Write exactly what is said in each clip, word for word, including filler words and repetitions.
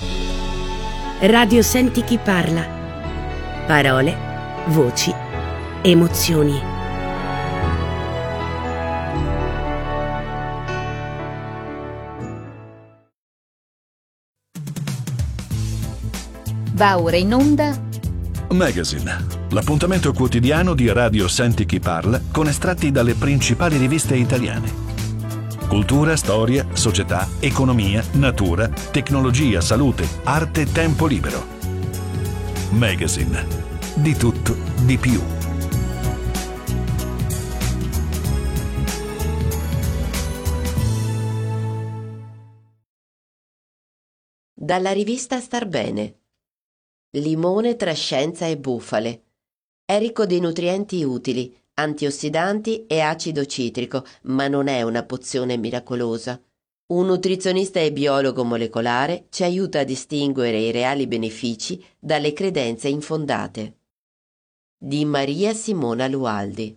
Radio Senti chi parla. Parole, voci, emozioni. Va ora in onda Magazine, l'appuntamento quotidiano di Radio Senti chi parla con estratti dalle principali riviste italiane. Cultura, storia, società, economia, natura, tecnologia, salute, arte, tempo libero. Magazine. Di tutto, di più. Dalla rivista Star Bene. Limone tra scienza e bufale. È ricco di nutrienti utili, antiossidanti e acido citrico, ma non è una pozione miracolosa. Un nutrizionista e biologo molecolare ci aiuta a distinguere i reali benefici dalle credenze infondate. Di Maria Simona Lualdi.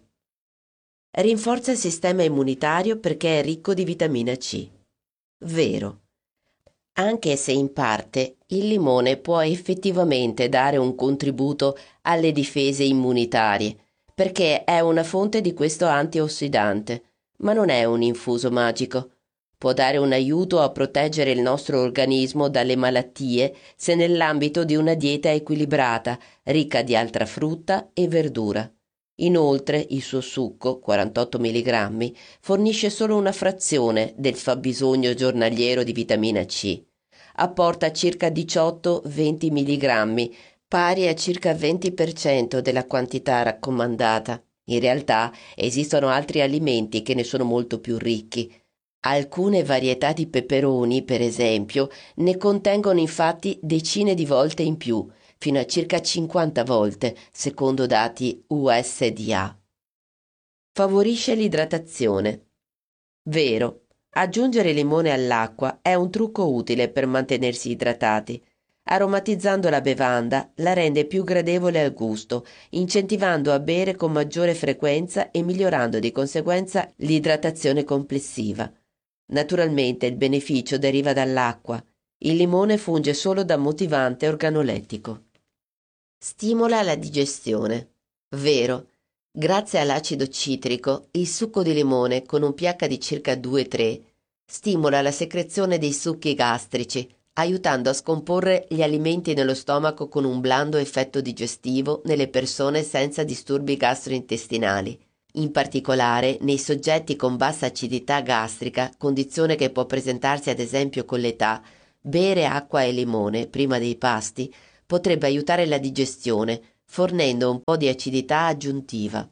Rinforza il sistema immunitario perché è ricco di vitamina C. Vero. Anche se in parte il limone può effettivamente dare un contributo alle difese immunitarie, perché è una fonte di questo antiossidante, ma non è un infuso magico. Può dare un aiuto a proteggere il nostro organismo dalle malattie se nell'ambito di una dieta equilibrata, ricca di altra frutta e verdura. Inoltre il suo succo, quarantotto milligrammi, fornisce solo una frazione del fabbisogno giornaliero di vitamina C. Apporta circa diciotto venti milligrammi, pari a circa venti per cento della quantità raccomandata. In realtà esistono altri alimenti che ne sono molto più ricchi. Alcune varietà di peperoni, per esempio, ne contengono infatti decine di volte in più, fino a circa cinquanta volte, secondo dati U S D A. Favorisce l'idratazione. Vero, aggiungere limone all'acqua è un trucco utile per mantenersi idratati. Aromatizzando la bevanda la rende più gradevole al gusto, incentivando a bere con maggiore frequenza e migliorando di conseguenza l'idratazione complessiva. Naturalmente il beneficio deriva dall'acqua. Il limone funge solo da motivante organolettico. Stimola la digestione. Vero. Grazie all'acido citrico, il succo di limone, con un pH di circa due tre, stimola la secrezione dei succhi gastrici, aiutando a scomporre gli alimenti nello stomaco con un blando effetto digestivo nelle persone senza disturbi gastrointestinali. In particolare nei soggetti con bassa acidità gastrica, condizione che può presentarsi ad esempio con l'età, bere acqua e limone prima dei pasti potrebbe aiutare la digestione, fornendo un po' di acidità aggiuntiva.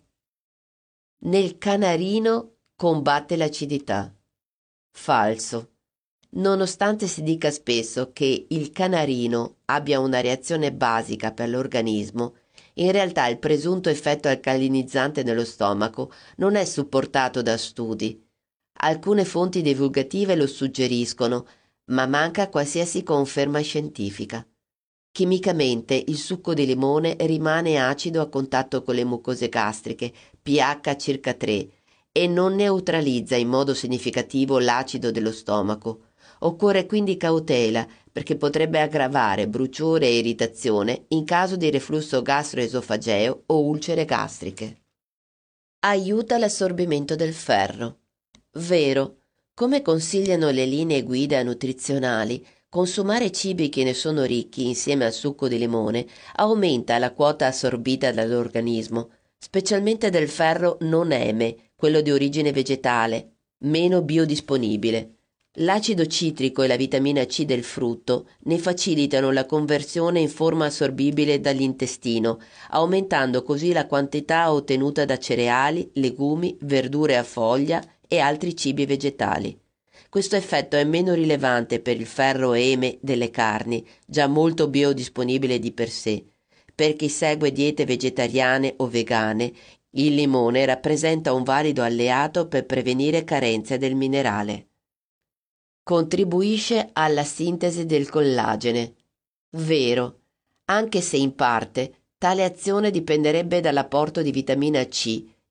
Nel canarino combatte l'acidità. Falso. Nonostante si dica spesso che il canarino abbia una reazione basica per l'organismo, in realtà il presunto effetto alcalinizzante nello stomaco non è supportato da studi. Alcune fonti divulgative lo suggeriscono, ma manca qualsiasi conferma scientifica. Chimicamente il succo di limone rimane acido a contatto con le mucose gastriche, pH circa tre, e non neutralizza in modo significativo l'acido dello stomaco. Occorre quindi cautela perché potrebbe aggravare bruciore e irritazione in caso di reflusso gastroesofageo o ulcere gastriche. Aiuta l'assorbimento del ferro. Vero, come consigliano le linee guida nutrizionali, consumare cibi che ne sono ricchi insieme al succo di limone aumenta la quota assorbita dall'organismo, specialmente del ferro non eme, quello di origine vegetale, meno biodisponibile. L'acido citrico e la vitamina C del frutto ne facilitano la conversione in forma assorbibile dall'intestino, aumentando così la quantità ottenuta da cereali, legumi, verdure a foglia e altri cibi vegetali. Questo effetto è meno rilevante per il ferro eme delle carni, già molto biodisponibile di per sé. Per chi segue diete vegetariane o vegane, il limone rappresenta un valido alleato per prevenire carenze del minerale. Contribuisce alla sintesi del collagene. Vero, anche se in parte tale azione dipenderebbe dall'apporto di vitamina C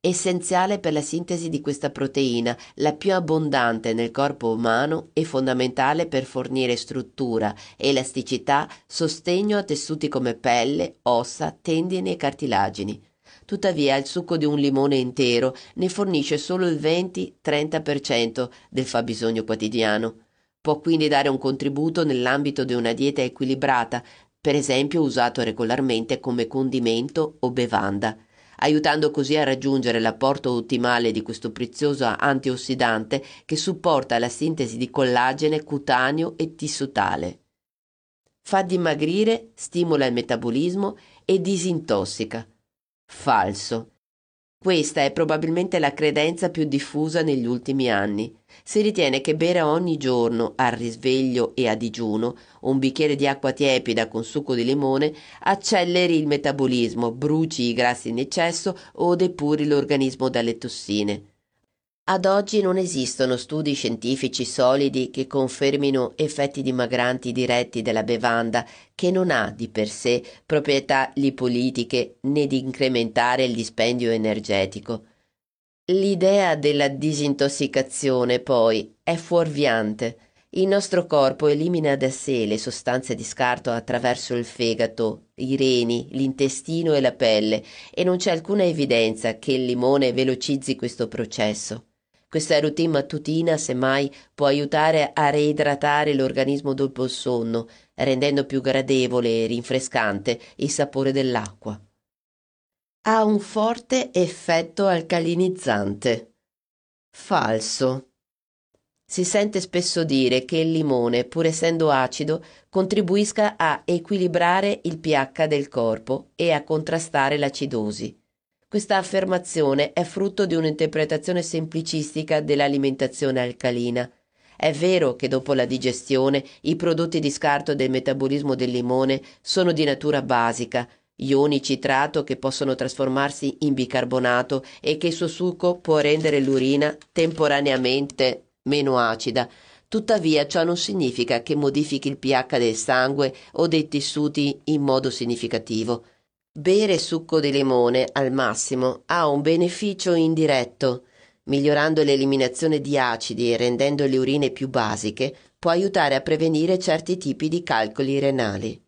essenziale per la sintesi di questa proteina, la più abbondante nel corpo umano e fondamentale per fornire struttura, elasticità, sostegno a tessuti come pelle, ossa, tendini e cartilagini. Tuttavia il succo di un limone intero ne fornisce solo il venti-trenta per cento del fabbisogno quotidiano. Può quindi dare un contributo nell'ambito di una dieta equilibrata, per esempio usato regolarmente come condimento o bevanda, aiutando così a raggiungere l'apporto ottimale di questo prezioso antiossidante che supporta la sintesi di collagene cutaneo e tissutale. Fa dimagrire, stimola il metabolismo e disintossica. Falso. Questa è probabilmente la credenza più diffusa negli ultimi anni. Si ritiene che bere ogni giorno, al risveglio e a digiuno, un bicchiere di acqua tiepida con succo di limone acceleri il metabolismo, bruci i grassi in eccesso o depuri l'organismo dalle tossine. Ad oggi non esistono studi scientifici solidi che confermino effetti dimagranti diretti della bevanda, che non ha di per sé proprietà lipolitiche né di incrementare il dispendio energetico. L'idea della disintossicazione, poi, è fuorviante. Il nostro corpo elimina da sé le sostanze di scarto attraverso il fegato, i reni, l'intestino e la pelle, e non c'è alcuna evidenza che il limone velocizzi questo processo. Questa routine mattutina, semmai, può aiutare a reidratare l'organismo dopo il sonno, rendendo più gradevole e rinfrescante il sapore dell'acqua. Ha un forte effetto alcalinizzante. Falso. Si sente spesso dire che il limone, pur essendo acido, contribuisca a equilibrare il pH del corpo e a contrastare l'acidosi. Questa affermazione è frutto di un'interpretazione semplicistica dell'alimentazione alcalina. È vero che dopo la digestione i prodotti di scarto del metabolismo del limone sono di natura basica, ioni citrato che possono trasformarsi in bicarbonato e che il suo succo può rendere l'urina temporaneamente meno acida. Tuttavia ciò non significa che modifichi il pH del sangue o dei tessuti in modo significativo. Bere succo di limone al massimo ha un beneficio indiretto. Migliorando l'eliminazione di acidi e rendendo le urine più basiche, può aiutare a prevenire certi tipi di calcoli renali.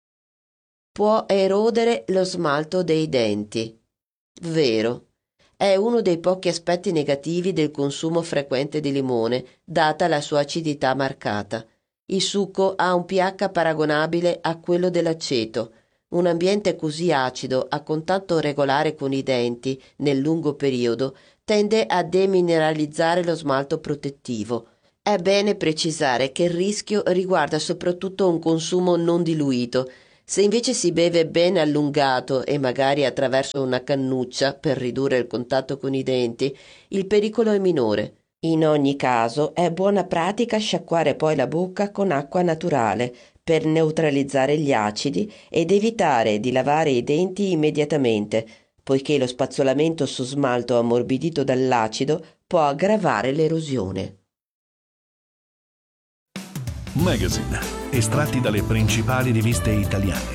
Può erodere lo smalto dei denti. Vero. È uno dei pochi aspetti negativi del consumo frequente di limone, data la sua acidità marcata. Il succo ha un pH paragonabile a quello dell'aceto. Un ambiente così acido a contatto regolare con i denti nel lungo periodo tende a demineralizzare lo smalto protettivo. È bene precisare che il rischio riguarda soprattutto un consumo non diluito. Se invece si beve ben allungato e magari attraverso una cannuccia per ridurre il contatto con i denti, il pericolo è minore. In ogni caso è buona pratica sciacquare poi la bocca con acqua naturale per neutralizzare gli acidi ed evitare di lavare i denti immediatamente, poiché lo spazzolamento su smalto ammorbidito dall'acido può aggravare l'erosione. Magazine, estratti dalle principali riviste italiane.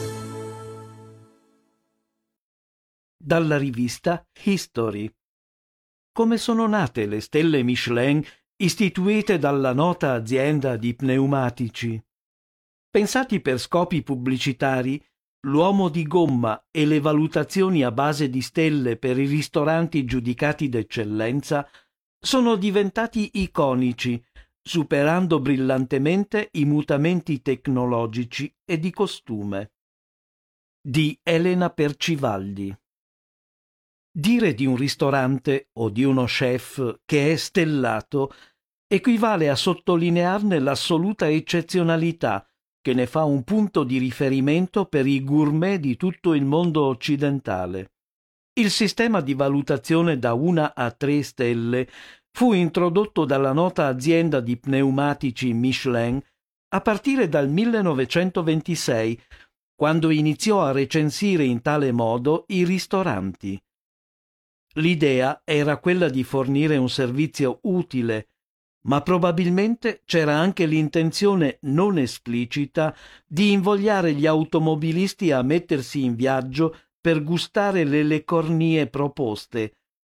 Dalla rivista History. Come sono nate le stelle Michelin istituite dalla nota azienda di pneumatici? Pensati per scopi pubblicitari, l'uomo di gomma e le valutazioni a base di stelle per i ristoranti giudicati d'eccellenza sono diventati iconici, superando brillantemente i mutamenti tecnologici e di costume. Di Elena Percivaldi. Dire di un ristorante o di uno chef che è stellato equivale a sottolinearne l'assoluta eccezionalità, che ne fa un punto di riferimento per i gourmet di tutto il mondo occidentale. Il sistema di valutazione da una a tre stelle fu introdotto dalla nota azienda di pneumatici Michelin a partire dal millenovecentoventisei, quando iniziò a recensire in tale modo i ristoranti. L'idea era quella di fornire un servizio utile, ma probabilmente c'era anche l'intenzione non esplicita di invogliare gli automobilisti a mettersi in viaggio per gustare le leccornie proposte,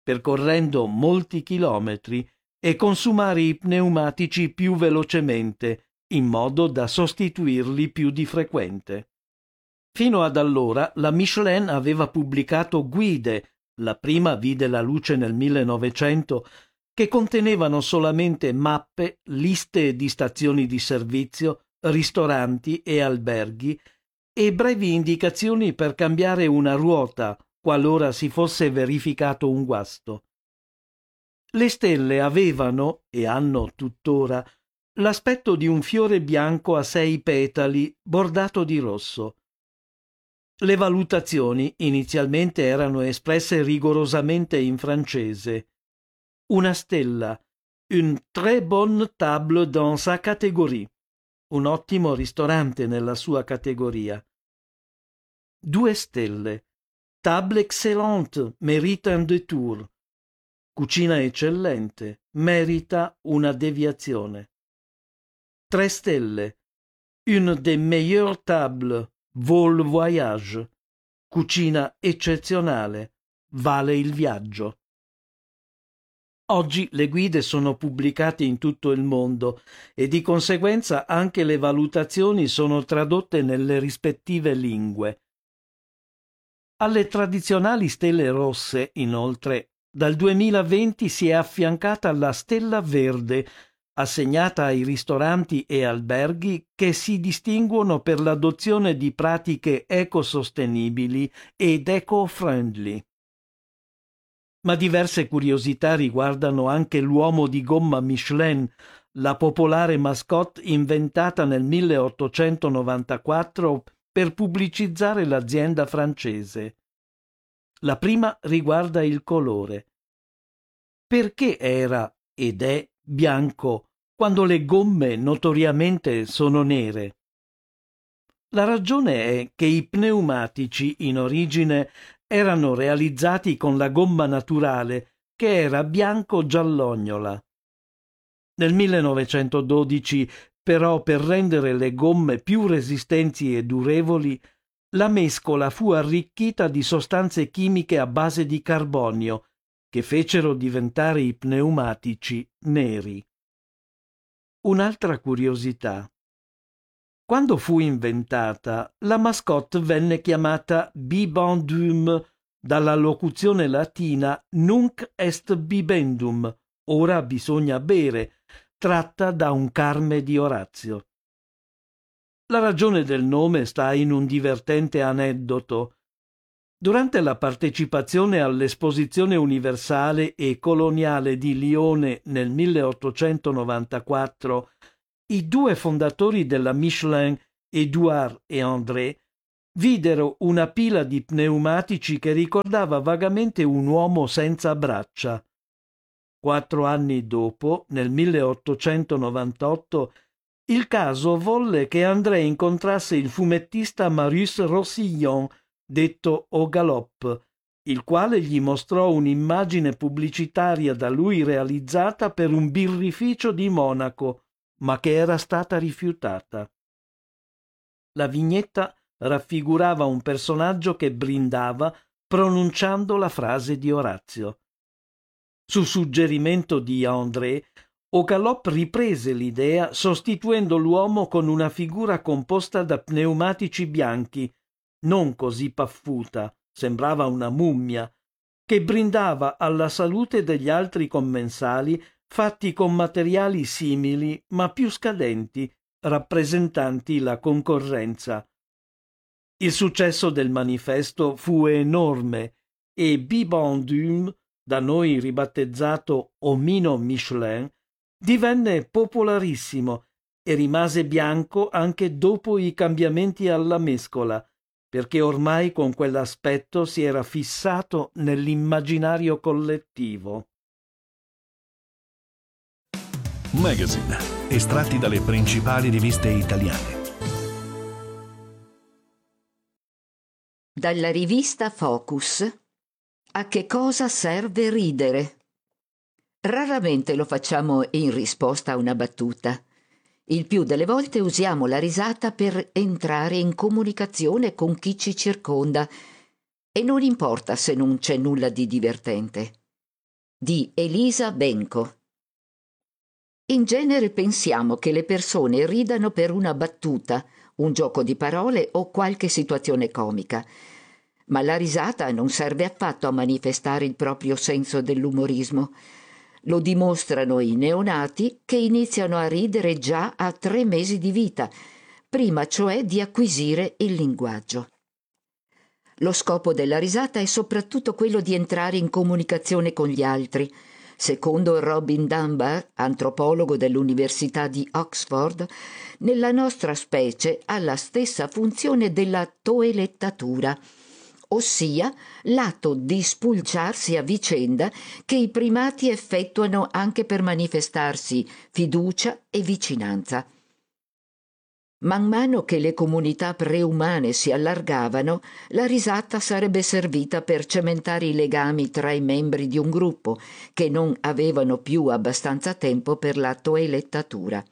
percorrendo molti chilometri, e consumare i pneumatici più velocemente, in modo da sostituirli più di frequente. Fino ad allora la Michelin aveva pubblicato guide, la prima vide la luce nel millenovecento, che contenevano solamente mappe, liste di stazioni di servizio, ristoranti e alberghi e brevi indicazioni per cambiare una ruota qualora si fosse verificato un guasto. Le stelle avevano, e hanno tuttora, l'aspetto di un fiore bianco a sei petali bordato di rosso. Le valutazioni inizialmente erano espresse rigorosamente in francese. Una stella, une très bonne table dans sa catégorie, un ottimo ristorante nella sua categoria. Due stelle, table excellente, mérite un détour, cucina eccellente, merita una deviazione. Tre stelle, une des meilleures tables, vaut le voyage, cucina eccezionale, vale il viaggio. Oggi le guide sono pubblicate in tutto il mondo e di conseguenza anche le valutazioni sono tradotte nelle rispettive lingue. Alle tradizionali stelle rosse, inoltre, dal duemilaventi si è affiancata la stella verde, assegnata ai ristoranti e alberghi che si distinguono per l'adozione di pratiche ecosostenibili ed eco-friendly. Ma diverse curiosità riguardano anche l'uomo di gomma Michelin, la popolare mascotte inventata nel milleottocentonovantaquattro per pubblicizzare l'azienda francese. La prima riguarda il colore. Perché era ed è bianco quando le gomme notoriamente sono nere? La ragione è che i pneumatici in origine erano realizzati con la gomma naturale, che era bianco-giallognola. Nel millenovecentododici, però, per rendere le gomme più resistenti e durevoli, la mescola fu arricchita di sostanze chimiche a base di carbonio, che fecero diventare i pneumatici neri. Un'altra curiosità. Quando fu inventata, la mascotte venne chiamata bibendum, dalla locuzione latina nunc est bibendum, ora bisogna bere, tratta da un Carme di Orazio. La ragione del nome sta in un divertente aneddoto. Durante la partecipazione all'Esposizione universale e coloniale di Lione nel milleottocentonovantaquattro, i due fondatori della Michelin, Édouard e André, videro una pila di pneumatici che ricordava vagamente un uomo senza braccia. Quattro anni dopo, nel milleottocentonovantotto, il caso volle che André incontrasse il fumettista Marius Rossillon, detto Au Galop, il quale gli mostrò un'immagine pubblicitaria da lui realizzata per un birrificio di Monaco, ma che era stata rifiutata. La vignetta raffigurava un personaggio che brindava pronunciando la frase di Orazio. Su suggerimento di André, Au Galop riprese l'idea sostituendo l'uomo con una figura composta da pneumatici bianchi, non così paffuta, sembrava una mummia, che brindava alla salute degli altri commensali fatti con materiali simili ma più scadenti, rappresentanti la concorrenza. Il successo del manifesto fu enorme e Bibendum, da noi ribattezzato Omino Michelin, divenne popolarissimo e rimase bianco anche dopo i cambiamenti alla mescola, perché ormai con quell'aspetto si era fissato nell'immaginario collettivo. Magazine, estratti dalle principali riviste italiane. Dalla rivista Focus. A che cosa serve ridere? Raramente lo facciamo in risposta a una battuta. Il più delle volte usiamo la risata per entrare in comunicazione con chi ci circonda e non importa se non c'è nulla di divertente. di Elisa Benco. In genere pensiamo che le persone ridano per una battuta, un gioco di parole o qualche situazione comica, ma la risata non serve affatto a manifestare il proprio senso dell'umorismo. Lo dimostrano i neonati che iniziano a ridere già a tre mesi di vita, prima cioè di acquisire il linguaggio. Lo scopo della risata è soprattutto quello di entrare in comunicazione con gli altri. Secondo Robin Dunbar, antropologo dell'Università di Oxford, nella nostra specie ha la stessa funzione della toelettatura, ossia l'atto di spulciarsi a vicenda che i primati effettuano anche per manifestarsi fiducia e vicinanza. Man mano che le comunità preumane si allargavano, la risata sarebbe servita per cementare i legami tra i membri di un gruppo che non avevano più abbastanza tempo per la toelettatura.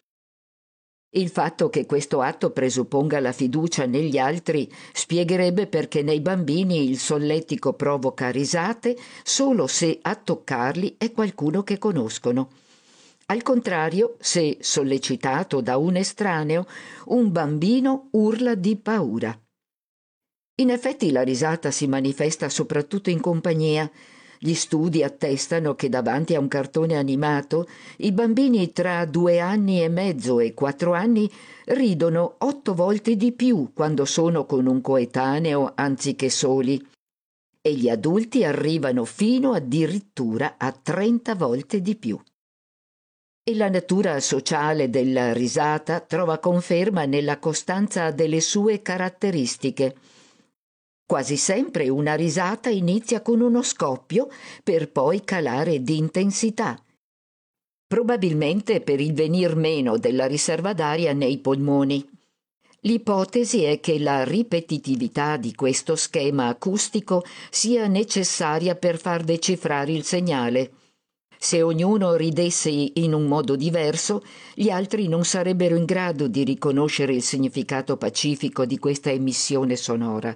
Il fatto che questo atto presupponga la fiducia negli altri spiegherebbe perché nei bambini il solletico provoca risate solo se a toccarli è qualcuno che conoscono. Al contrario, se sollecitato da un estraneo, un bambino urla di paura. In effetti la risata si manifesta soprattutto in compagnia. Gli studi attestano che davanti a un cartone animato i bambini tra due anni e mezzo e quattro anni ridono otto volte di più quando sono con un coetaneo anziché soli, e gli adulti arrivano fino addirittura a trenta volte di più. E la natura sociale della risata trova conferma nella costanza delle sue caratteristiche. Quasi sempre una risata inizia con uno scoppio per poi calare di intensità, probabilmente per il venir meno della riserva d'aria nei polmoni. L'ipotesi è che la ripetitività di questo schema acustico sia necessaria per far decifrare il segnale. Se ognuno ridesse in un modo diverso, gli altri non sarebbero in grado di riconoscere il significato pacifico di questa emissione sonora.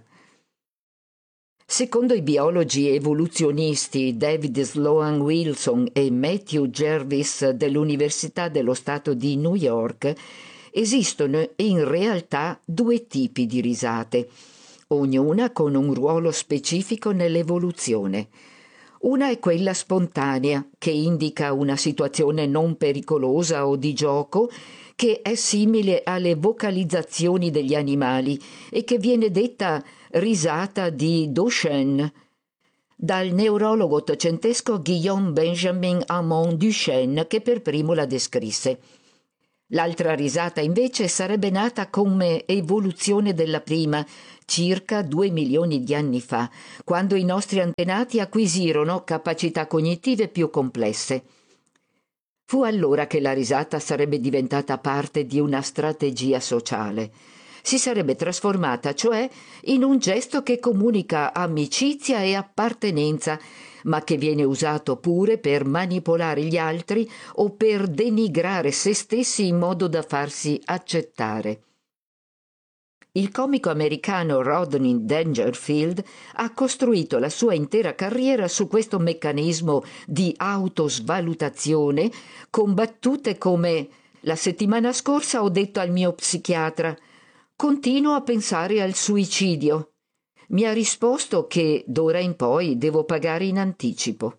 Secondo i biologi evoluzionisti David Sloan Wilson e Matthew Jervis dell'Università dello Stato di New York, esistono in realtà due tipi di risate, ognuna con un ruolo specifico nell'evoluzione. Una è quella spontanea, che indica una situazione non pericolosa o di gioco, che è simile alle vocalizzazioni degli animali e che viene detta risata di Duchenne, dal neurologo ottocentesco Guillaume Benjamin Hamon Duchenne, che per primo la descrisse. L'altra risata invece sarebbe nata come evoluzione della prima, circa due milioni di anni fa, quando i nostri antenati acquisirono capacità cognitive più complesse. Fu allora che la risata sarebbe diventata parte di una strategia sociale. Si sarebbe trasformata, cioè, in un gesto che comunica amicizia e appartenenza, ma che viene usato pure per manipolare gli altri o per denigrare se stessi in modo da farsi accettare. Il comico americano Rodney Dangerfield ha costruito la sua intera carriera su questo meccanismo di autosvalutazione con battute come «La settimana scorsa ho detto al mio psichiatra «Continuo a pensare al suicidio». Mi ha risposto che d'ora in poi devo pagare in anticipo.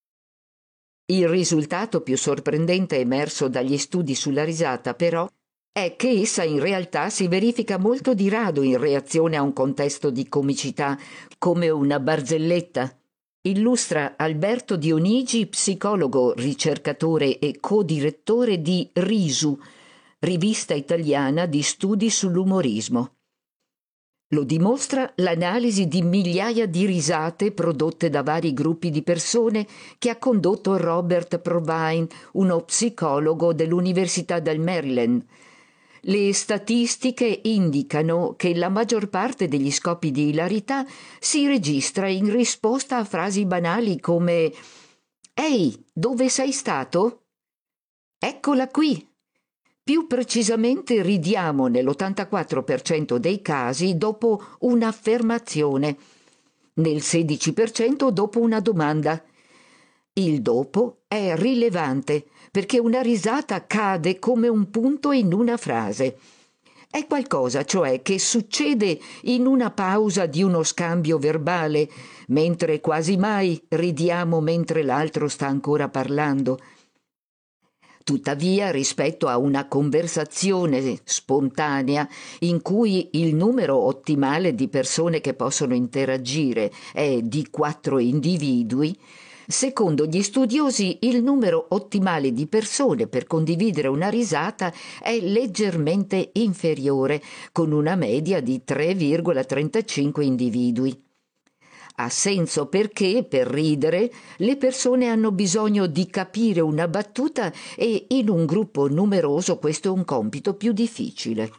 Il risultato più sorprendente emerso dagli studi sulla risata, però, è che essa in realtà si verifica molto di rado in reazione a un contesto di comicità, come una barzelletta. Illustra Alberto Dionigi, psicologo, ricercatore e codirettore di RISU, Rivista Italiana di Studi sull'Umorismo. Lo dimostra l'analisi di migliaia di risate prodotte da vari gruppi di persone che ha condotto Robert Provine, uno psicologo dell'Università del Maryland. Le statistiche indicano che la maggior parte degli scoppi di ilarità si registra in risposta a frasi banali come «Ehi, dove sei stato? Eccola qui!». Più precisamente ridiamo nell'ottantaquattro per cento dei casi dopo un'affermazione, nel sedici per cento dopo una domanda. Il dopo è rilevante perché una risata cade come un punto in una frase. È qualcosa, cioè, che succede in una pausa di uno scambio verbale, mentre quasi mai ridiamo mentre l'altro sta ancora parlando. Tuttavia, rispetto a una conversazione spontanea in cui il numero ottimale di persone che possono interagire è di quattro individui, secondo gli studiosi il numero ottimale di persone per condividere una risata è leggermente inferiore, con una media di tre virgola trentacinque individui. Ha senso perché, per ridere, le persone hanno bisogno di capire una battuta e in un gruppo numeroso questo è un compito più difficile.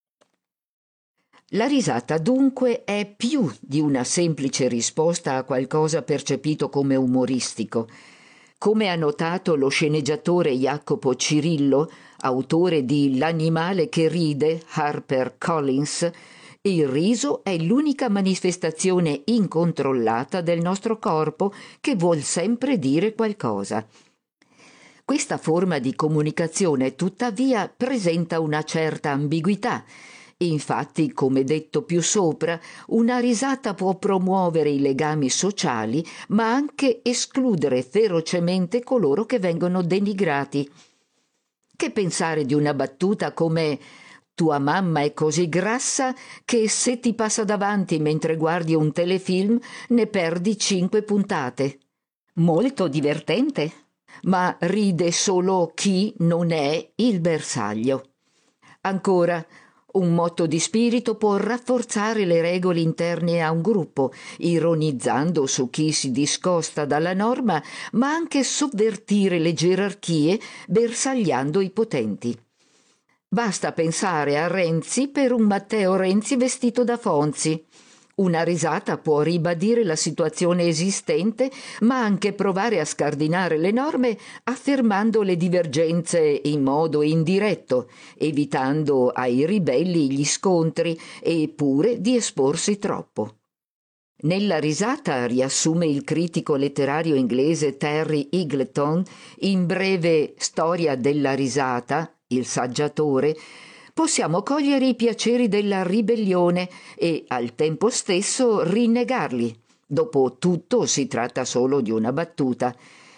La risata dunque è più di una semplice risposta a qualcosa percepito come umoristico. Come ha notato lo sceneggiatore Jacopo Cirillo, autore di L'animale che ride, Harper Collins, il riso è l'unica manifestazione incontrollata del nostro corpo che vuol sempre dire qualcosa. Questa forma di comunicazione, tuttavia, presenta una certa ambiguità. Infatti, come detto più sopra, una risata può promuovere i legami sociali, ma anche escludere ferocemente coloro che vengono denigrati. Che pensare di una battuta come «Tua mamma è così grassa che se ti passa davanti mentre guardi un telefilm ne perdi cinque puntate». Molto divertente, ma ride solo chi non è il bersaglio. Ancora, un motto di spirito può rafforzare le regole interne a un gruppo, ironizzando su chi si discosta dalla norma, ma anche sovvertire le gerarchie, bersagliando i potenti. Basta pensare a Renzi per un Matteo Renzi vestito da Fonzi. Una risata può ribadire la situazione esistente, ma anche provare a scardinare le norme affermando le divergenze in modo indiretto, evitando ai ribelli gli scontri e pure di esporsi troppo. Nella risata, riassume il critico letterario inglese Terry Eagleton, in breve Storia della risata, il saggiatore, possiamo cogliere i piaceri della ribellione e al tempo stesso rinnegarli. Dopo tutto si tratta solo di una battuta.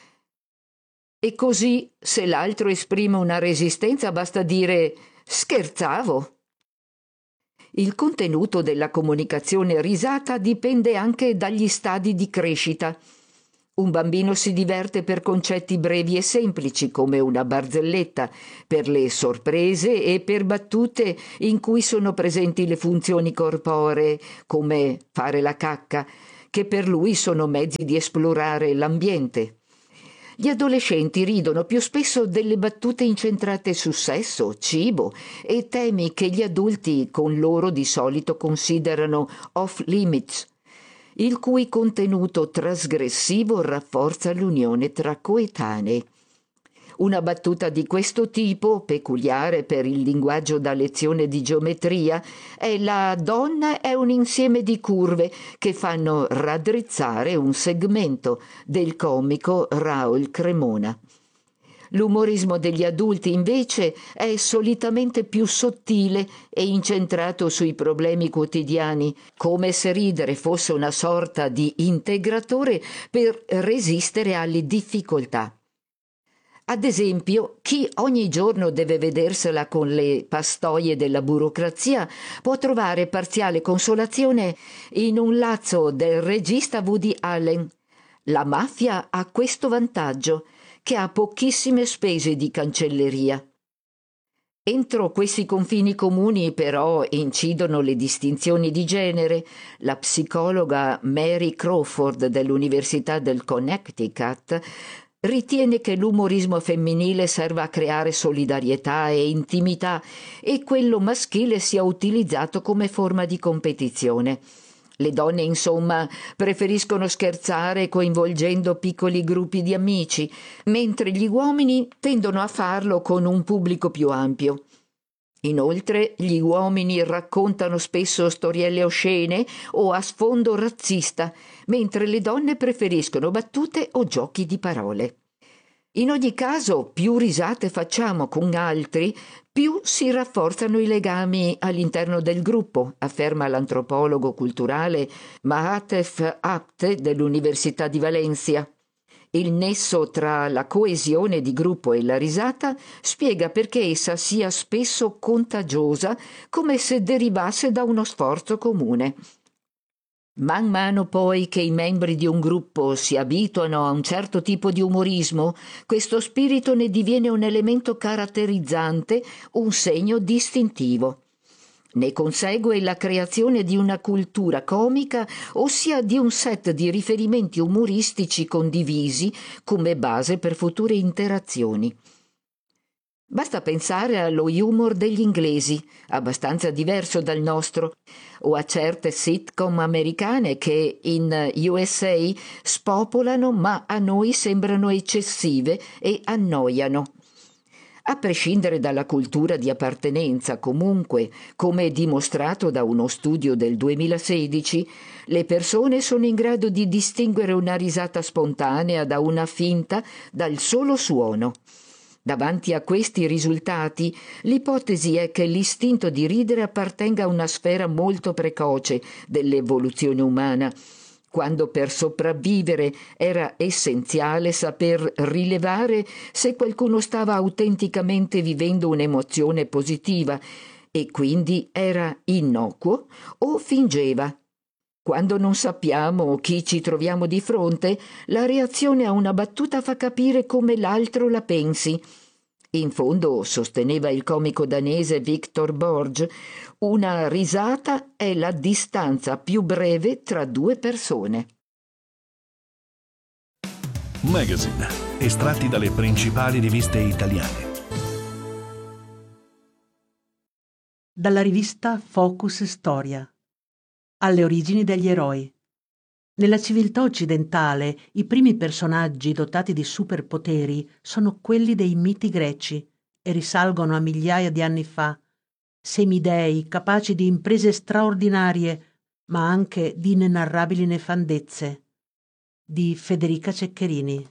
E così, se l'altro esprime una resistenza, basta dire «scherzavo». Il contenuto della comunicazione risata dipende anche dagli stadi di crescita. Un bambino si diverte per concetti brevi e semplici, come una barzelletta, per le sorprese e per battute in cui sono presenti le funzioni corporee, come fare la cacca, che per lui sono mezzi di esplorare l'ambiente. Gli adolescenti ridono più spesso delle battute incentrate su sesso, cibo e temi che gli adulti con loro di solito considerano off limits, il cui contenuto trasgressivo rafforza l'unione tra coetanei. Una battuta di questo tipo, peculiare per il linguaggio da lezione di geometria, è la donna è un insieme di curve che fanno raddrizzare un segmento del comico Raul Cremona. L'umorismo degli adulti, invece, è solitamente più sottile e incentrato sui problemi quotidiani, come se ridere fosse una sorta di integratore per resistere alle difficoltà. Ad esempio, chi ogni giorno deve vedersela con le pastoie della burocrazia può trovare parziale consolazione in un lazzo del regista Woody Allen. La mafia ha questo vantaggio, che ha pochissime spese di cancelleria. Entro questi confini comuni però incidono le distinzioni di genere. La psicologa Mary Crawford dell'Università del Connecticut ritiene che l'umorismo femminile serva a creare solidarietà e intimità e quello maschile sia utilizzato come forma di competizione. Le donne, insomma, preferiscono scherzare coinvolgendo piccoli gruppi di amici, mentre gli uomini tendono a farlo con un pubblico più ampio. Inoltre, gli uomini raccontano spesso storielle oscene o a sfondo razzista, mentre le donne preferiscono battute o giochi di parole. In ogni caso, più risate facciamo con altri, più si rafforzano i legami all'interno del gruppo, afferma l'antropologo culturale Mahathir Apte dell'Università di Valencia. Il nesso tra la coesione di gruppo e la risata spiega perché essa sia spesso contagiosa, come se derivasse da uno sforzo comune. Man mano poi che i membri di un gruppo si abituano a un certo tipo di umorismo, questo spirito ne diviene un elemento caratterizzante, un segno distintivo. Ne consegue la creazione di una cultura comica, ossia di un set di riferimenti umoristici condivisi come base per future interazioni. Basta pensare allo humor degli inglesi, abbastanza diverso dal nostro, o a certe sitcom americane che in U S A spopolano ma a noi sembrano eccessive e annoiano. A prescindere dalla cultura di appartenenza, comunque, come dimostrato da uno studio del duemilasedici, le persone sono in grado di distinguere una risata spontanea da una finta dal solo suono. Davanti a questi risultati, l'ipotesi è che l'istinto di ridere appartenga a una sfera molto precoce dell'evoluzione umana, quando per sopravvivere era essenziale saper rilevare se qualcuno stava autenticamente vivendo un'emozione positiva e quindi era innocuo o fingeva. Quando non sappiamo chi ci troviamo di fronte, la reazione a una battuta fa capire come l'altro la pensi. In fondo, sosteneva il comico danese Victor Borge, una risata è la distanza più breve tra due persone. Magazine, estratti dalle principali riviste italiane. Dalla rivista Focus Storia. Alle origini degli eroi. Nella civiltà occidentale i primi personaggi dotati di superpoteri sono quelli dei miti greci e risalgono a migliaia di anni fa, semidei capaci di imprese straordinarie, ma anche di inenarrabili nefandezze. Di Federica Ceccherini.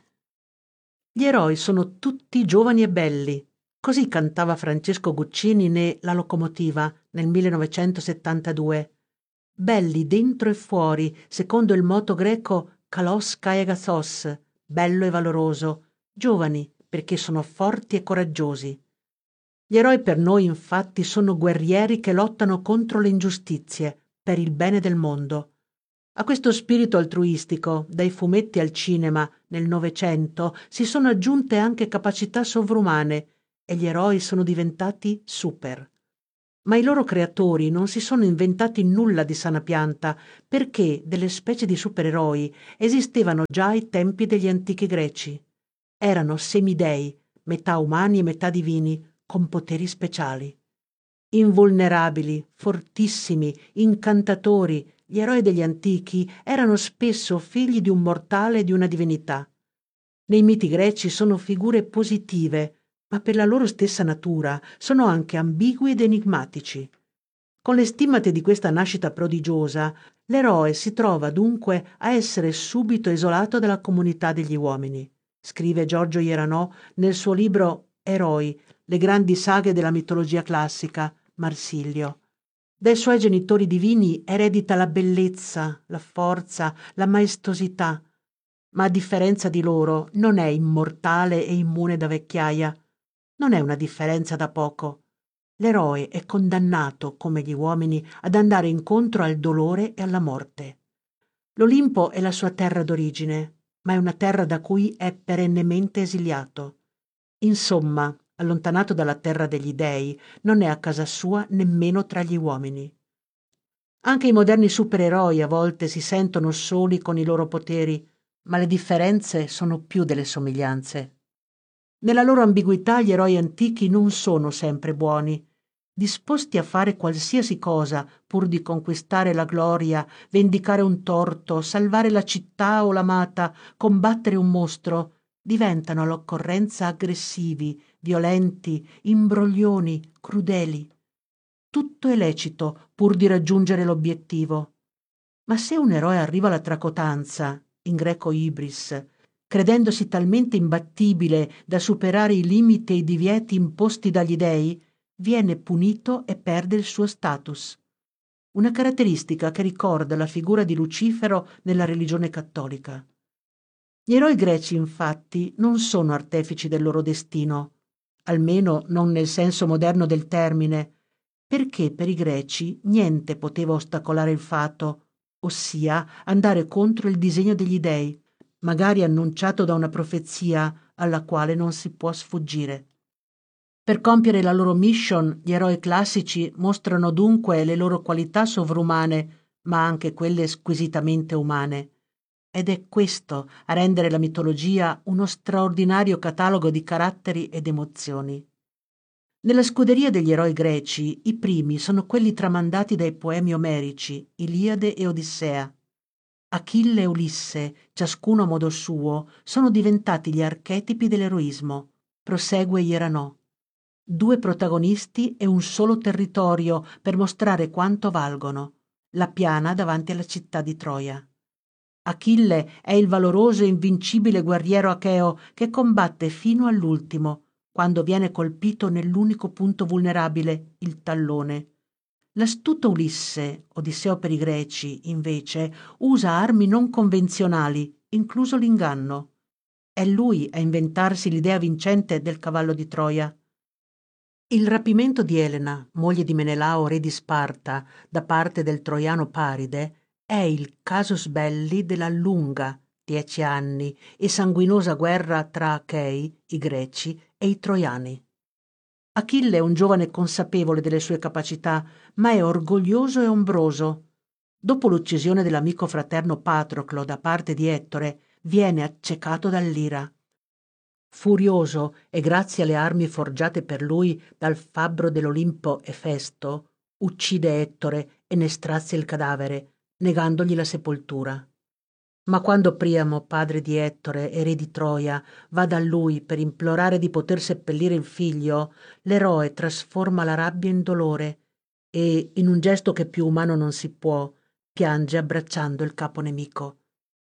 Gli eroi sono tutti giovani e belli, così cantava Francesco Guccini ne La locomotiva nel millenovecentosettantadue. Belli dentro e fuori, secondo il moto greco kalos kai agathos, bello e valoroso, giovani perché sono forti e coraggiosi. Gli eroi per noi infatti sono guerrieri che lottano contro le ingiustizie, per il bene del mondo. A questo spirito altruistico, dai fumetti al cinema, nel Novecento, si sono aggiunte anche capacità sovrumane e gli eroi sono diventati super. Ma i loro creatori non si sono inventati nulla di sana pianta, perché delle specie di supereroi esistevano già ai tempi degli antichi greci. Erano semidei, metà umani e metà divini, con poteri speciali. Invulnerabili, fortissimi, incantatori, gli eroi degli antichi erano spesso figli di un mortale e di una divinità. Nei miti greci sono figure positive, ma per la loro stessa natura sono anche ambigui ed enigmatici. Con le stimmate di questa nascita prodigiosa, l'eroe si trova dunque a essere subito isolato dalla comunità degli uomini, scrive Giorgio Ieranò nel suo libro Eroi, le grandi saghe della mitologia classica, Marsilio. Dai suoi genitori divini eredita la bellezza, la forza, la maestosità, ma a differenza di loro non è immortale e immune da vecchiaia. Non è una differenza da poco. L'eroe è condannato, come gli uomini, ad andare incontro al dolore e alla morte. L'Olimpo è la sua terra d'origine, ma è una terra da cui è perennemente esiliato. Insomma, allontanato dalla terra degli dei, non è a casa sua nemmeno tra gli uomini. Anche i moderni supereroi a volte si sentono soli con i loro poteri, ma le differenze sono più delle somiglianze. Nella loro ambiguità gli eroi antichi non sono sempre buoni, disposti a fare qualsiasi cosa pur di conquistare la gloria, vendicare un torto, salvare la città o l'amata, combattere un mostro, diventano all'occorrenza aggressivi, violenti, imbroglioni, crudeli. tutto è lecito pur di raggiungere l'obiettivo. Ma se un eroe arriva alla tracotanza, in greco ibris, credendosi talmente imbattibile da superare i limiti e i divieti imposti dagli dei, viene punito e perde il suo status. Una caratteristica che ricorda la figura di Lucifero nella religione cattolica. Gli eroi greci, infatti, non sono artefici del loro destino, almeno non nel senso moderno del termine, perché per i greci niente poteva ostacolare il fato, ossia andare contro il disegno degli dei, magari annunciato da una profezia alla quale non si può sfuggire. Per compiere la loro mission, gli eroi classici mostrano dunque le loro qualità sovrumane, ma anche quelle squisitamente umane. Ed è questo a rendere la mitologia uno straordinario catalogo di caratteri ed emozioni. Nella scuderia degli eroi greci, i primi sono quelli tramandati dai poemi omerici, Iliade e Odissea. Achille e Ulisse, ciascuno a modo suo, sono diventati gli archetipi dell'eroismo. Prosegue Ieranò. Due protagonisti e un solo territorio per mostrare quanto valgono. La piana davanti alla città di Troia. Achille è il valoroso e invincibile guerriero acheo che combatte fino all'ultimo, quando viene colpito nell'unico punto vulnerabile, il tallone. L'astuto Ulisse, Odisseo per i greci, invece, usa armi non convenzionali, incluso l'inganno. È lui a inventarsi l'idea vincente del cavallo di Troia. Il rapimento di Elena, moglie di Menelao, re di Sparta, da parte del troiano Paride, è il casus belli della lunga, dieci anni, e sanguinosa guerra tra Achei, i greci, e i troiani. Achille è un giovane consapevole delle sue capacità, ma è orgoglioso e ombroso. Dopo l'uccisione dell'amico fraterno Patroclo da parte di Ettore, viene accecato dall'ira. Furioso e grazie alle armi forgiate per lui dal fabbro dell'Olimpo Efesto, uccide Ettore e ne strazia il cadavere, negandogli la sepoltura. Ma quando Priamo, padre di Ettore e re di Troia, va da lui per implorare di poter seppellire il figlio, l'eroe trasforma la rabbia in dolore e, in un gesto che più umano non si può, piange abbracciando il capo nemico.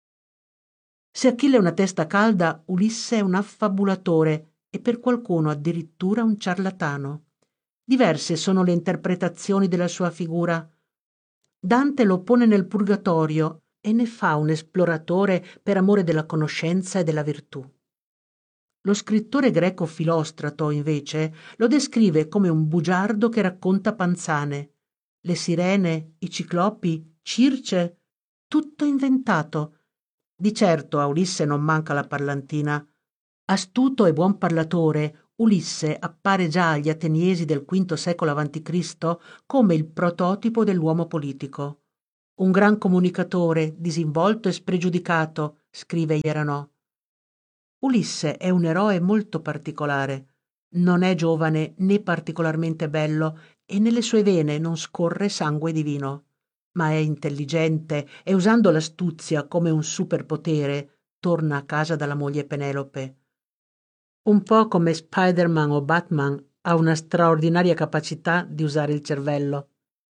Se Achille è una testa calda, Ulisse è un affabulatore e per qualcuno addirittura un ciarlatano. Diverse sono le interpretazioni della sua figura. Dante lo pone nel purgatorio e ne fa un esploratore per amore della conoscenza e della virtù. Lo scrittore greco Filostrato, invece, lo descrive come un bugiardo che racconta panzane. Le sirene, i ciclopi, Circe, tutto inventato. Di certo a Ulisse non manca la parlantina. Astuto e buon parlatore, Ulisse appare già agli ateniesi del quinto secolo avanti Cristo come il prototipo dell'uomo politico. Un gran comunicatore, disinvolto e spregiudicato, scrive Ieranò. Ulisse è un eroe molto particolare. Non è giovane né particolarmente bello e nelle sue vene non scorre sangue divino. Ma è intelligente e usando l'astuzia come un superpotere torna a casa dalla moglie Penelope. Un po' come Spider-Man o Batman ha una straordinaria capacità di usare il cervello.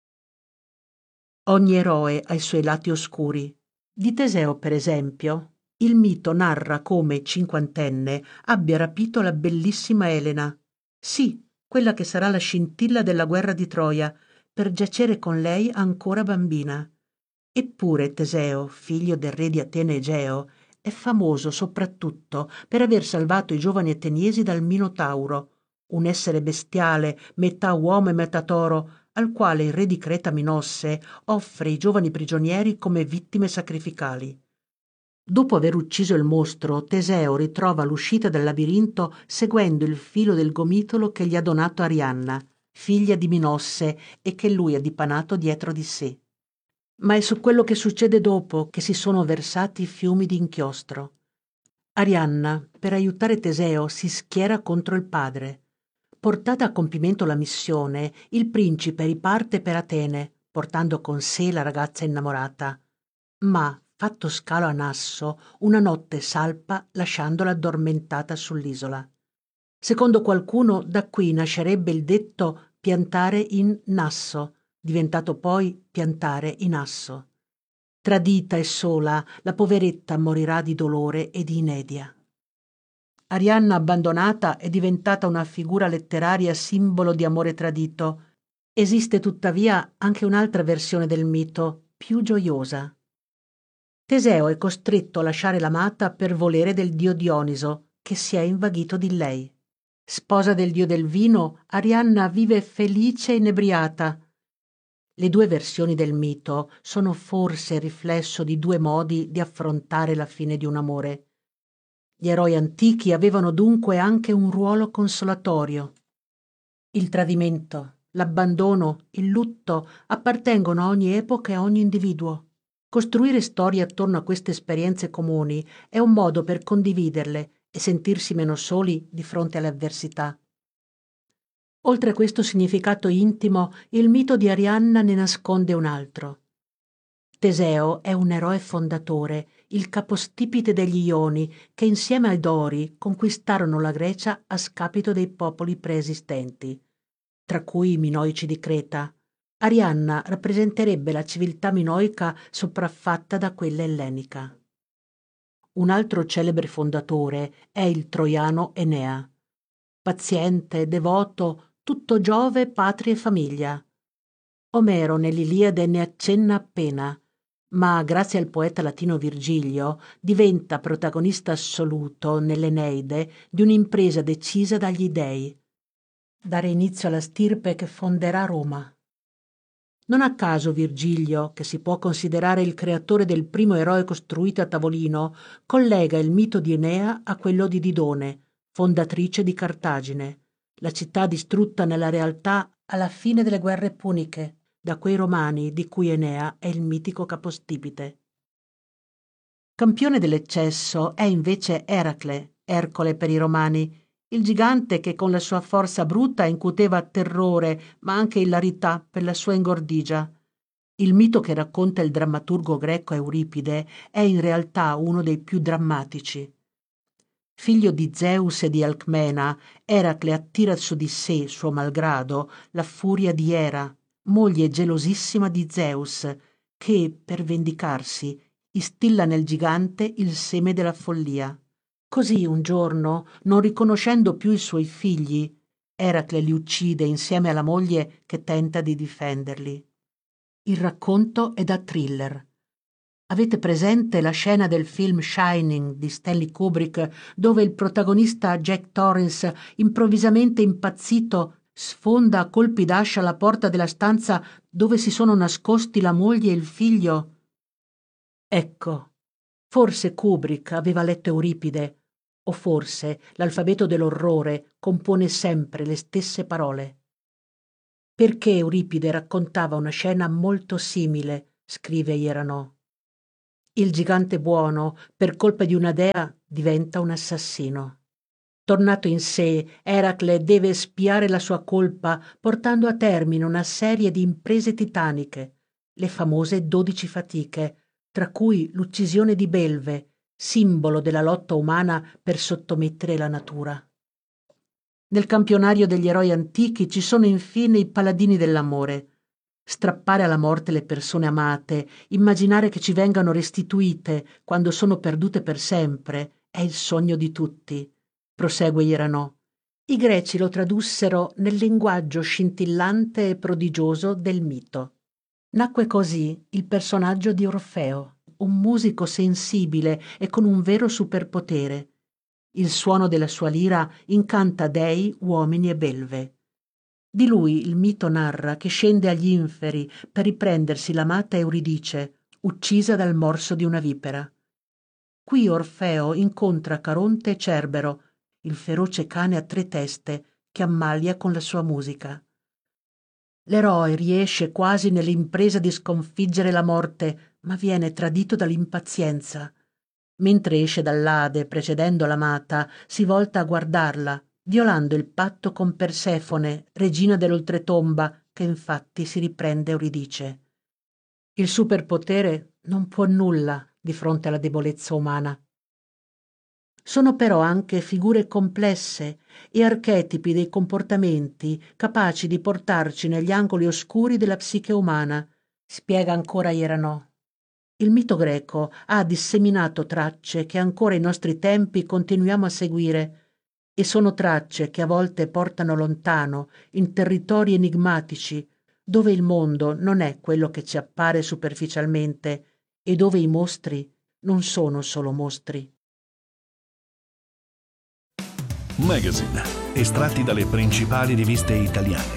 Ogni eroe ha i suoi lati oscuri. Di Teseo, per esempio, il mito narra come, cinquantenne, abbia rapito la bellissima Elena. Sì, quella che sarà la scintilla della guerra di Troia, per giacere con lei ancora bambina. Eppure Teseo, figlio del re di Atene Egeo, è famoso soprattutto per aver salvato i giovani ateniesi dal Minotauro, un essere bestiale, metà uomo e metà toro, al quale il re di Creta Minosse offre i giovani prigionieri come vittime sacrificali. Dopo aver ucciso il mostro, Teseo ritrova l'uscita dal labirinto seguendo il filo del gomitolo che gli ha donato Arianna, figlia di Minosse e che lui ha dipanato dietro di sé. Ma è su quello che succede dopo che si sono versati fiumi di inchiostro. Arianna, per aiutare Teseo, si schiera contro il padre. Portata a compimento la missione, il principe riparte per Atene, portando con sé la ragazza innamorata. Ma, fatto scalo a Nasso, una notte salpa lasciandola addormentata sull'isola. Secondo qualcuno, da qui nascerebbe il detto piantare in Nasso, diventato poi piantare in asso. Tradita e sola, la poveretta morirà di dolore e di inedia. Arianna abbandonata è diventata una figura letteraria simbolo di amore tradito. Esiste tuttavia anche un'altra versione del mito, più gioiosa. Teseo è costretto a lasciare l'amata per volere del dio Dioniso, che si è invaghito di lei. Sposa del dio del vino, Arianna vive felice e inebriata. Le due versioni del mito sono forse il riflesso di due modi di affrontare la fine di un amore. Gli eroi antichi avevano dunque anche un ruolo consolatorio. Il tradimento, l'abbandono, il lutto appartengono a ogni epoca e a ogni individuo. Costruire storie attorno a queste esperienze comuni è un modo per condividerle e sentirsi meno soli di fronte alle avversità. Oltre a questo significato intimo, il mito di Arianna ne nasconde un altro. Teseo è un eroe fondatore, il capostipite degli Ioni, che insieme ai Dori conquistarono la Grecia a scapito dei popoli preesistenti, tra cui i Minoici di Creta. Arianna rappresenterebbe la civiltà minoica sopraffatta da quella ellenica. Un altro celebre fondatore è il troiano Enea. Paziente, devoto, tutto Giove, patria e famiglia. Omero nell'Iliade ne accenna appena, ma grazie al poeta latino Virgilio diventa protagonista assoluto nell'Eneide di un'impresa decisa dagli dei: dare inizio alla stirpe che fonderà Roma. Non a caso Virgilio, che si può considerare il creatore del primo eroe costruito a tavolino, collega il mito di Enea a quello di Didone, fondatrice di Cartagine, la città distrutta nella realtà alla fine delle guerre puniche da quei romani di cui Enea è il mitico capostipite. Campione dell'eccesso è invece Eracle, Ercole per i romani, il gigante che con la sua forza bruta incuteva terrore ma anche ilarità per la sua ingordigia. Il mito che racconta il drammaturgo greco Euripide è in realtà uno dei più drammatici. Figlio di Zeus e di Alcmena, Eracle attira su di sé, suo malgrado, la furia di Era, moglie gelosissima di Zeus, che, per vendicarsi, instilla nel gigante il seme della follia. Così un giorno, non riconoscendo più i suoi figli, Eracle li uccide insieme alla moglie che tenta di difenderli. Il racconto è da thriller. Avete presente la scena del film Shining di Stanley Kubrick, dove il protagonista Jack Torrance, improvvisamente impazzito, sfonda a colpi d'ascia la porta della stanza dove si sono nascosti la moglie e il figlio? Ecco, forse Kubrick aveva letto Euripide, o forse l'alfabeto dell'orrore compone sempre le stesse parole. Perché Euripide raccontava una scena molto simile, scrive Ierano. Il gigante buono, per colpa di una dea, diventa un assassino. Tornato in sé, Eracle deve espiare la sua colpa portando a termine una serie di imprese titaniche, le famose dodici fatiche, tra cui l'uccisione di Belve, simbolo della lotta umana per sottomettere la natura. Nel campionario degli eroi antichi ci sono infine i paladini dell'amore. Strappare alla morte le persone amate, immaginare che ci vengano restituite quando sono perdute per sempre, è il sogno di tutti. Prosegue Ierano. I greci lo tradussero nel linguaggio scintillante e prodigioso del mito. Nacque così il personaggio di Orfeo, un musico sensibile e con un vero superpotere. Il suono della sua lira incanta dei, uomini e belve. Di lui il mito narra che scende agli inferi per riprendersi l'amata Euridice, uccisa dal morso di una vipera. Qui Orfeo incontra Caronte e Cerbero, il feroce cane a tre teste che ammalia con la sua musica. L'eroe riesce quasi nell'impresa di sconfiggere la morte, ma viene tradito dall'impazienza. Mentre esce dall'Ade, precedendo l'amata, si volta a guardarla, violando il patto con Persefone, regina dell'oltretomba, che infatti si riprende Euridice. Il superpotere non può nulla di fronte alla debolezza umana. Sono però anche figure complesse e archetipi dei comportamenti capaci di portarci negli angoli oscuri della psiche umana, spiega ancora Iranò. Il mito greco ha disseminato tracce che ancora ai nostri tempi continuiamo a seguire, e sono tracce che a volte portano lontano, in territori enigmatici, dove il mondo non è quello che ci appare superficialmente e dove i mostri non sono solo mostri. Magazine, estratti dalle principali riviste italiane.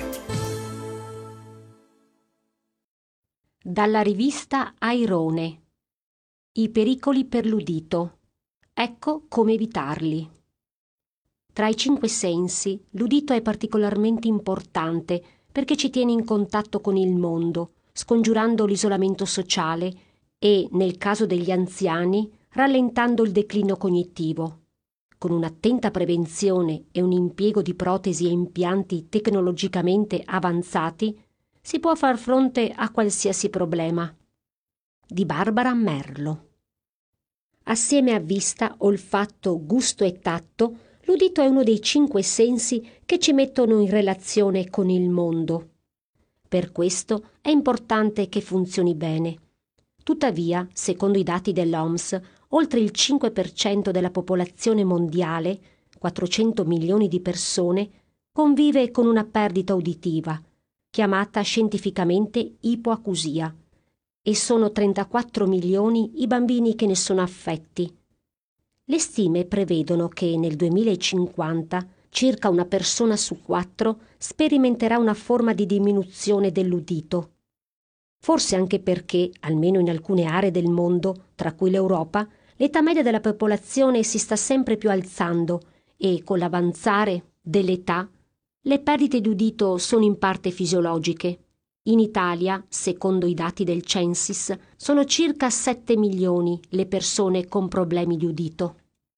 Dalla rivista Airone. I pericoli per l'udito. Ecco come evitarli. Tra i cinque sensi, l'udito è particolarmente importante perché ci tiene in contatto con il mondo, scongiurando l'isolamento sociale e, nel caso degli anziani, rallentando il declino cognitivo. Con un'attenta prevenzione e un impiego di protesi e impianti tecnologicamente avanzati, si può far fronte a qualsiasi problema. Di Barbara Merlo. Assieme a vista, olfatto, gusto e tatto, l'udito è uno dei cinque sensi che ci mettono in relazione con il mondo. Per questo è importante che funzioni bene. Tuttavia, secondo i dati dell'O M S, oltre il cinque per cento della popolazione mondiale, quattrocento milioni di persone, convive con una perdita uditiva, chiamata scientificamente ipoacusia, e sono trentaquattro milioni i bambini che ne sono affetti. Le stime prevedono che nel duemilacinquanta circa una persona su quattro sperimenterà una forma di diminuzione dell'udito. Forse anche perché, almeno in alcune aree del mondo, tra cui l'Europa, l'età media della popolazione si sta sempre più alzando e, con l'avanzare dell'età, le perdite di udito sono in parte fisiologiche. In Italia, secondo i dati del Censis, sono circa sette milioni le persone con problemi di udito.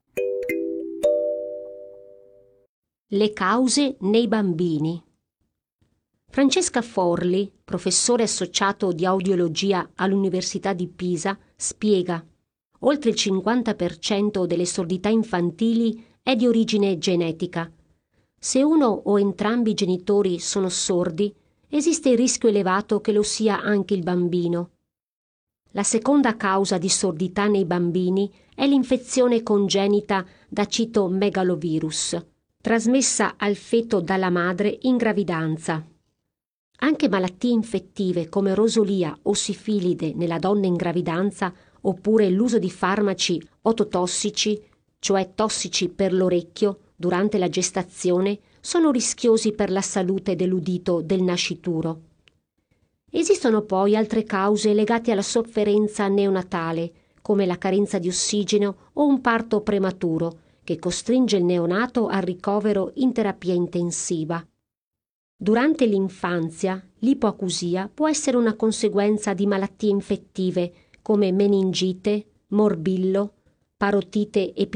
Le cause nei bambini. Francesca Forli, professore associato di audiologia all'Università di Pisa, spiega: oltre il cinquanta per cento delle sordità infantili è di origine genetica. Se uno o entrambi i genitori sono sordi, esiste il rischio elevato che lo sia anche il bambino. La seconda causa di sordità nei bambini è l'infezione congenita da citomegalovirus, trasmessa al feto dalla madre in gravidanza. Anche malattie infettive come rosolia o sifilide nella donna in gravidanza, oppure l'uso di farmaci ototossici, cioè tossici per l'orecchio, durante la gestazione, sono rischiosi per la salute dell'udito del nascituro. Esistono poi altre cause legate alla sofferenza neonatale, come la carenza di ossigeno o un parto prematuro, che costringe il neonato al ricovero in terapia intensiva. Durante l'infanzia, l'ipoacusia può essere una conseguenza di malattie infettive come meningite, morbillo, parotite epidemica,